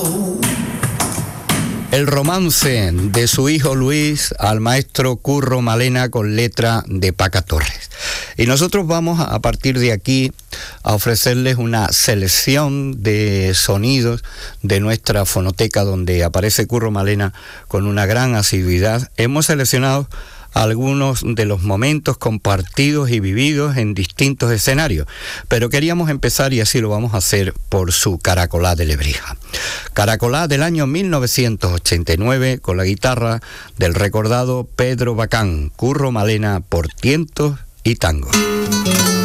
El romance de su hijo Luis al maestro Curro Malena con letra de Paca Torres. Y nosotros vamos a partir de aquí a ofrecerles una selección de sonidos de nuestra fonoteca donde aparece Curro Malena con una gran asiduidad. Hemos seleccionado algunos de los momentos compartidos y vividos en distintos escenarios, pero queríamos empezar, y así lo vamos a hacer, por su Caracolá de Lebrija. Caracolá del año 1989, con la guitarra del recordado Pedro Bacán, Curro Malena por tientos y tango.